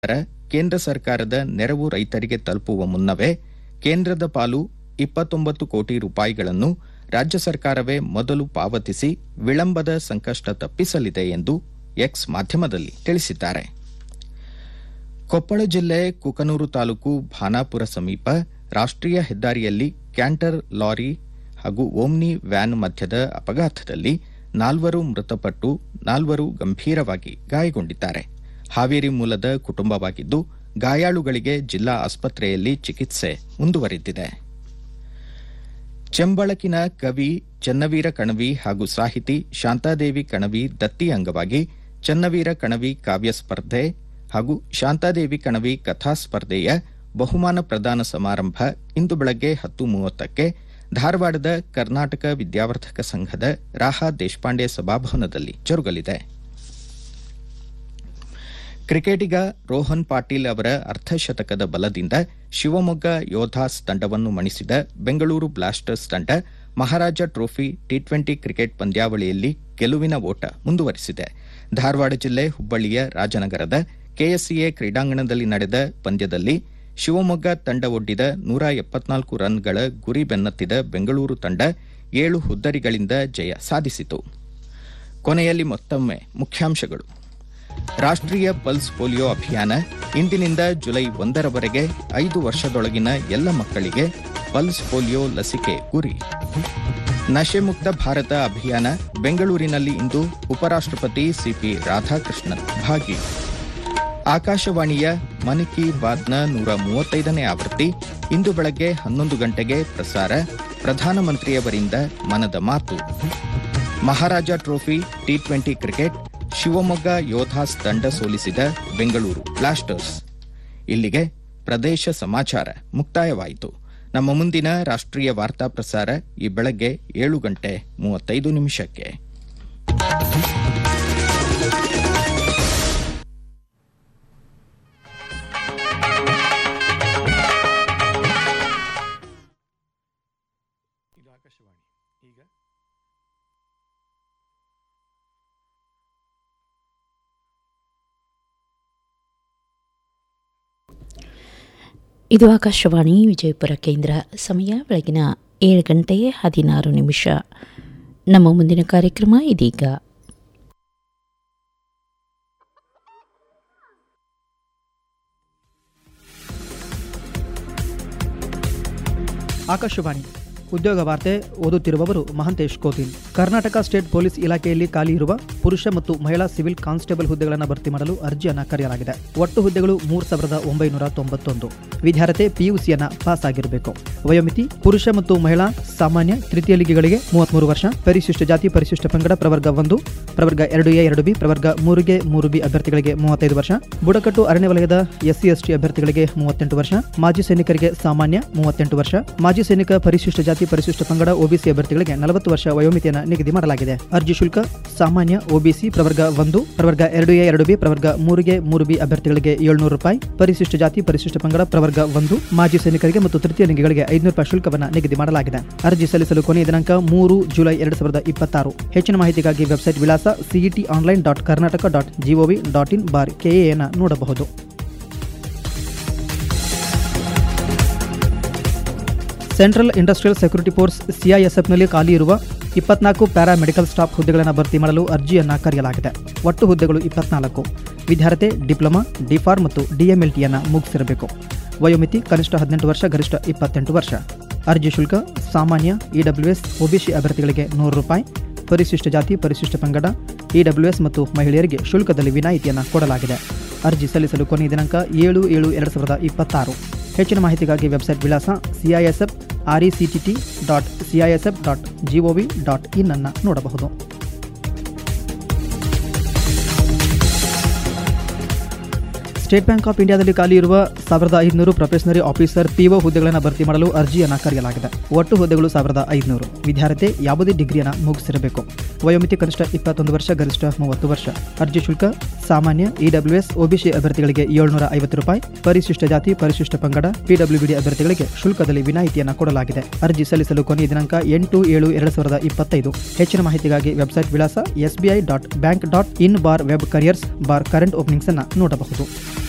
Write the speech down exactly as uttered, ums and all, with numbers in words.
ಕೇಂದ್ರ ಸರ್ಕಾರದ ನೆರವು ರೈತರಿಗೆ ತಲುಪುವ ಮುನ್ನವೇ ಕೇಂದ್ರದ ಪಾಲು ಇಪ್ಪತ್ತೊಂಬತ್ತು ಕೋಟಿ ರೂಪಾಯಿಗಳನ್ನು ರಾಜ್ಯ ಸರ್ಕಾರವೇ ಮೊದಲು ಪಾವತಿಸಿ ವಿಳಂಬದ ಸಂಕಷ್ಟ ತಪ್ಪಿಸಲಿದೆ ಎಂದು ಎಕ್ಸ್ ಮಾಧ್ಯಮದಲ್ಲಿ ತಿಳಿಸಿದ್ದಾರೆ. ಕೊಪ್ಪಳ ಜಿಲ್ಲೆ ಕುಕನೂರು ತಾಲೂಕು ಭಾನಾಪುರ ಸಮೀಪ ರಾಷ್ಟ್ರೀಯ ಹೆದ್ದಾರಿಯಲ್ಲಿ ಕ್ಯಾಂಟರ್ ಲಾರಿ ಹಾಗೂ ಓಮ್ನಿ ವ್ಯಾನ್ ಮಧ್ಯದ ಅಪಘಾತದಲ್ಲಿ ನಾಲ್ವರು ಮೃತಪಟ್ಟು ನಾಲ್ವರು ಗಂಭೀರವಾಗಿ ಗಾಯಗೊಂಡಿದ್ದಾರೆ. ಹಾವೇರಿ ಮೂಲದ ಕುಟುಂಬವಾಗಿದ್ದು ಗಾಯಾಳುಗಳಿಗೆ ಜಿಲ್ಲಾ ಆಸ್ಪತ್ರೆಯಲ್ಲಿ ಚಿಕಿತ್ಸೆ ಮುಂದುವರೆದಿದೆ. ಚೆಂಬಳಕಿನ ಕವಿ ಚನ್ನವೀರ ಕಣವಿ ಹಾಗೂ ಸಾಹಿತಿ ಶಾಂತಾದೇವಿ ಕಣವಿ ದತ್ತಿ ಅಂಗವಾಗಿ ಚನ್ನವೀರ ಕಣವಿ ಕಾವ್ಯ ಸ್ಪರ್ಧೆ ಹಾಗೂ ಶಾಂತಾದೇವಿ ಕಣವಿ ಕಥಾ ಸ್ಪರ್ಧೆಯ ಬಹುಮಾನ ಪ್ರದಾನ ಸಮಾರಂಭ ಇಂದು ಬೆಳಗ್ಗೆ ಹತ್ತು ಮೂವತ್ತಕ್ಕೆ ಧಾರವಾಡದ ಕರ್ನಾಟಕ ವಿದ್ಯಾವರ್ಧಕ ಸಂಘದ ರಾಹಾ ದೇಶಪಾಂಡೆ ಸಭಾಭವನದಲ್ಲಿ ಜರುಗಲಿದೆ. ಕ್ರಿಕೆಟಿಗ ರೋಹನ್ ಪಾಟೀಲ್ ಅವರ ಅರ್ಧಶತಕದ ಬಲದಿಂದ ಶಿವಮೊಗ್ಗ ಯೋಧಾಸ್ ತಂಡವನ್ನು ಮಣಿಸಿದ ಬೆಂಗಳೂರು ಬ್ಲಾಸ್ಟರ್ಸ್ ತಂಡ ಮಹಾರಾಜ ಟ್ರೋಫಿ ಟಿ ಟ್ವೆಂಟಿ ಕ್ರಿಕೆಟ್ ಪಂದ್ಯಾವಳಿಯಲ್ಲಿ ಗೆಲುವಿನ ಓಟ ಮುಂದುವರೆಸಿದೆ. ಧಾರವಾಡ ಜಿಲ್ಲೆ ಹುಬ್ಬಳ್ಳಿಯ ರಾಜನಗರದ ಕೆಎಸ್ಸಿಎ ಕ್ರೀಡಾಂಗಣದಲ್ಲಿ ನಡೆದ ಪಂದ್ಯದಲ್ಲಿ ಶಿವಮೊಗ್ಗ ತಂಡ ಒಡ್ಡಿದ ನೂರ ಎಪ್ಪತ್ನಾಲ್ಕು ರನ್ಗಳ ಗುರಿ ಬೆನ್ನತ್ತಿದ ಬೆಂಗಳೂರು ತಂಡ ಏಳು ಹುದ್ದರಿಗಳಿಂದ ಜಯ ಸಾಧಿಸಿತು. ಕೊನೆಯಲ್ಲಿ ಮತ್ತೊಮ್ಮೆ ಮುಖ್ಯಾಂಶಗಳು. ರಾಷ್ಟ್ರೀಯ ಪಲ್ಸ್ ಪೋಲಿಯೋ ಅಭಿಯಾನ ಇಂದಿನಿಂದ ಜುಲೈ ಒಂದರವರೆಗೆ ಐದು ವರ್ಷದೊಳಗಿನ ಎಲ್ಲ ಮಕ್ಕಳಿಗೆ ಪಲ್ಸ್ ಪೋಲಿಯೋ ಲಸಿಕೆ ಗುರಿ. ನಶೆ ಮುಕ್ತ ಭಾರತ ಅಭಿಯಾನ ಬೆಂಗಳೂರಿನಲ್ಲಿ ಇಂದು ಉಪರಾಷ್ಟ್ರಪತಿ ಸಿಪಿ ರಾಧಾಕೃಷ್ಣನ್ ಭಾಗಿ. ಆಕಾಶವಾಣಿಯ ಮನ್ ಕಿ ಬಾತ್ನ ನೂರ ಮೂವತ್ತೈದನೇ ಆವೃತ್ತಿ ಇಂದು ಬೆಳಗ್ಗೆ ಹನ್ನೊಂದು ಗಂಟೆಗೆ ಪ್ರಸಾರ. ಪ್ರಧಾನಮಂತ್ರಿಯವರಿಂದ ಮನದ ಮಾತು. ಮಹಾರಾಜ trophy T twenty cricket Shivamogga Yodhas ತಂಡ ಸೋಲಿಸಿದ ಬೆಂಗಳೂರು ಬ್ಲಾಸ್ಟರ್ಸ್. ಇಲ್ಲಿಗೆ ಪ್ರದೇಶ ಸಮಾಚಾರ ಮುಕ್ತಾಯವಾಯಿತು. ನಮ್ಮ ಮುಂದಿನ ರಾಷ್ಟ್ರೀಯ ವಾರ್ತಾ ಪ್ರಸಾರ ಈ ಬೆಳಗ್ಗೆ ಏಳು ಗಂಟೆ ಮೂವತ್ತೈದು ನಿಮಿಷಕ್ಕೆ. ಇದು ಆಕಾಶವಾಣಿ ವಿಜಯಪುರ ಕೇಂದ್ರ. ಸಮಯ ಬೆಳಗಿನ ಏಳು ಗಂಟೆ ಹದಿನಾರು ನಿಮಿಷ. ನಮ್ಮ ಮುಂದಿನ ಕಾರ್ಯಕ್ರಮ ಇದೀಗ. ಆಕಾಶವಾಣಿ ಉದ್ಯೋಗ ವಾರ್ತೆ ಓದುತ್ತಿರುವವರು ಮಹಂತೇಶ್ ಕೋತಿನ್. ಕರ್ನಾಟಕ ಸ್ಟೇಟ್ ಪೊಲೀಸ್ ಇಲಾಖೆಯಲ್ಲಿ ಖಾಲಿ ಇರುವ ಪುರುಷ ಮತ್ತು ಮಹಿಳಾ ಸಿವಿಲ್ ಕಾನ್ಸ್ಟೇಬಲ್ ಹುದ್ದೆಗಳನ್ನು ಭರ್ತಿ ಮಾಡಲು ಅರ್ಜಿಯನ್ನು ಕರೆಯಲಾಗಿದೆ. ಒಟ್ಟು ಹುದ್ದೆಗಳು ಮೂರು ಸಾವಿರದ ಒಂಬೈನೂರ ತೊಂಬತ್ತೊಂದು. ವಿದ್ಯಾರ್ಥಿ ಪಿಯುಸಿಯನ್ನು ಪಾಸ್ ಆಗಿರಬೇಕು. ವಯೋಮಿತಿ ಪುರುಷ ಮತ್ತು ಮಹಿಳಾ ಸಾಮಾನ್ಯ ತೃತೀಯ ಲಿಂಗಿಗಳಿಗೆ ಮೂವತ್ಮೂರು ವರ್ಷ, ಪರಿಶಿಷ್ಟ ಜಾತಿ ಪರಿಶಿಷ್ಟ ಪಂಗಡ ಪ್ರವರ್ಗ ಒಂದು, ಪ್ರವರ್ಗ ಎರಡು ಎ ಎರಡು ಬಿ, ಪ್ರವರ್ಗ ಮೂರುಗೆ ಮೂರು ಬಿ ಅಭ್ಯರ್ಥಿಗಳಿಗೆ ಮೂವತ್ತೈದು ವರ್ಷ, ಬುಡಕಟ್ಟು ಅರಣ್ಯ ವಲಯದ ಎಸ್ಸಿ ಎಸ್ಟಿ ಅಭ್ಯರ್ಥಿಗಳಿಗೆ ಮೂವತ್ತೆಂಟು ವರ್ಷ, ಮಾಜಿ ಸೈನಿಕರಿಗೆ ಸಾಮಾನ್ಯ ಮೂವತ್ತೆಂಟು ವರ್ಷ, ಮಾಜಿ ಸೈನಿಕ ಪರಿಶಿಷ್ಟ ಜಾತಿ ಪರಿಶಿಷ್ಟ ಪಂಗಡ ಒಬಿಸಿ ಅಭ್ಯರ್ಥಿಗಳಿಗೆ ನಲವತ್ತು ವರ್ಷ ವಯೋಮಿತಿಯನ್ನು ನಿಗದಿ ಮಾಡಲಾಗಿದೆ. ಅರ್ಜಿ ಶುಲ್ಕ ಸಾಮಾನ್ಯ ಒಬಿಸಿ ಪ್ರವರ್ಗ ಒಂದು, ಪ್ರವರ್ಗ ಎರಡು ಎ ಎರಡು ಬಿ, ಪ್ರವರ್ಗ ಮೂರುಗೆ ಮೂರು ಬಿ ಅಭ್ಯರ್ಥಿಗಳಿಗೆ ಏಳ್ನೂರು ರೂಪಾಯಿ, ಪರಿಶಿಷ್ಟ ಜಾತಿ ಪರಿಶಿಷ್ಟ ಪಂಗಡ ಪ್ರವರ್ಗ ಒಂದು, ಮಾಜಿ ಸೈನಿಕರಿಗೆ ಮತ್ತು ತೃತೀಯ ಲಿಂಗಿಗಳಿಗೆ ಐದುನೂರು ರೂಪಾಯಿ ಶುಲ್ಕವನ್ನು ನಿಗದಿ ಮಾಡಲಾಗಿದೆ. ಅರ್ಜಿ ಸಲ್ಲಿಸಲು ಕೊನೆಯ ದಿನಾಂಕ ಮೂರು ಜುಲೈ ಎರಡು ಸಾವಿರದ ಇಪ್ಪತ್ತಾರು. ಹೆಚ್ಚಿನ ಮಾಹಿತಿಗಾಗಿ ವೆಬ್ಸೈಟ್ ವಿಳಾಸ CET online dot Karnataka dot gov dot in bar ಕೆಎಯನ್ನು ನೋಡಬಹುದು. ಸೆಂಟ್ರಲ್ ಇಂಡಸ್ಟ್ರಿಯಲ್ ಸೆಕ್ಯೂರಿಟಿ ಫೋರ್ಸ್ ಸಿಐಎಸ್ಎಫ್ನಲ್ಲಿ ಖಾಲಿ ಇರುವ ಇಪ್ಪತ್ನಾಲ್ಕು ಪ್ಯಾರಾ ಮೆಡಿಕಲ್ ಸ್ಟಾಫ್ ಹುದ್ದೆಗಳನ್ನು ಭರ್ತಿ ಮಾಡಲು ಅರ್ಜಿಯನ್ನು ಕರೆಯಲಾಗಿದೆ. ಒಟ್ಟು ಹುದ್ದೆಗಳು ಇಪ್ಪತ್ನಾಲ್ಕು. ವಿದ್ಯಾರ್ಥಿ ಡಿಪ್ಲೊಮಾ, ಡಿಫಾರ್ಮ್ ಮತ್ತು ಡಿಎಂಎಲ್ಟಿಯನ್ನು ಮುಗಿಸಿರಬೇಕು. ವಯೋಮಿತಿ ಕನಿಷ್ಠ ಹದಿನೆಂಟು ವರ್ಷ, ಗರಿಷ್ಠ ಇಪ್ಪತ್ತೆಂಟು ವರ್ಷ. ಅರ್ಜಿ ಶುಲ್ಕ ಸಾಮಾನ್ಯ ಇಡಬ್ಲ್ಯೂಎಸ್ ಒಬಿಸಿ ಅಭ್ಯರ್ಥಿಗಳಿಗೆ ನೂರು ರೂಪಾಯಿ, ಪರಿಶಿಷ್ಟ ಜಾತಿ ಪರಿಶಿಷ್ಟ ಪಂಗಡ ಇಡಬ್ಲ್ಯೂಎಸ್ ಮತ್ತು ಮಹಿಳೆಯರಿಗೆ ಶುಲ್ಕದಲ್ಲಿ ವಿನಾಯಿತಿಯನ್ನು ಕೊಡಲಾಗಿದೆ. ಅರ್ಜಿ ಸಲ್ಲಿಸಲು ಕೊನೆಯ ದಿನಾಂಕ ಏಳು ಏಳು ಎರಡು ಸಾವಿರದ ಇಪ್ಪತ್ತಾರು. ಹೆಚ್ಚಿನ ಮಾಹಿತಿಗಾಗಿ ವೆಬ್ಸೈಟ್ ವಿಳಾಸ CISF ಆರ್ಇಸಿಟಿಟಿ dot CISF dot gov dot in ಅನ್ನು ನೋಡಬಹುದು. ಸ್ಟೇಟ್ ಬ್ಯಾಂಕ್ ಆಫ್ ಇಂಡಿಯಾದಲ್ಲಿ ಖಾಲಿ ಇರುವ ಸಾವಿರದ ಐದುನೂರು ಪ್ರೊಫೆಷನರಿ ಆಫೀಸರ್ ಪಿಒ ಹುದ್ದೆಗಳನ್ನು ಭರ್ತಿ ಮಾಡಲು ಅರ್ಜಿಯನ್ನು ಕರೆಯಲಾಗಿದೆ. ಒಟ್ಟು ಹುದ್ದೆಗಳು ಸಾವಿರದ ಐದುನೂರು. ವಿದ್ಯಾರ್ಥಿ ಯಾವುದೇ ಡಿಗ್ರಿಯನ್ನು ಮುಗಿಸಿರಬೇಕು. ವಯೋಮಿತಿ ಕನಿಷ್ಠ ಇಪ್ಪತ್ತೊಂದು ವರ್ಷ, ಗರಿಷ್ಠ ಮೂವತ್ತು ವರ್ಷ. ಅರ್ಜಿ ಶುಲ್ಕ ಸಾಮಾನ್ಯ ಇಡಬ್ಲ್ಯೂಎಸ್ ಒಬಿಸಿ ಅಭ್ಯರ್ಥಿಗಳಿಗೆ ಏಳ್ನೂರ ಐವತ್ತು ರೂಪಾಯಿ, ಪರಿಶಿಷ್ಟ ಜಾತಿ ಪರಿಶಿಷ್ಟ ಪಂಗಡ ಪಿಡಬ್ಲ್ಯೂಬಿಡಿ ಅಭ್ಯರ್ಥಿಗಳಿಗೆ ಶುಲ್ಕದಲ್ಲಿ ವಿನಾಯಿತಿಯನ್ನು ಕೊಡಲಾಗಿದೆ. ಅರ್ಜಿ ಸಲ್ಲಿಸಲು ಕೊನೆಯ ದಿನಾಂಕ ಎಂಟು ಏಳು ಎರಡು ಸಾವಿರದ ಇಪ್ಪತ್ತೈದು. ಹೆಚ್ಚಿನ ಮಾಹಿತಿಗಾಗಿ ವೆಬ್ಸೈಟ್ ವಿಳಾಸ SBI dot bank dot in bar web careers bar current openings ಅನ್ನು ನೋಡಬಹುದು.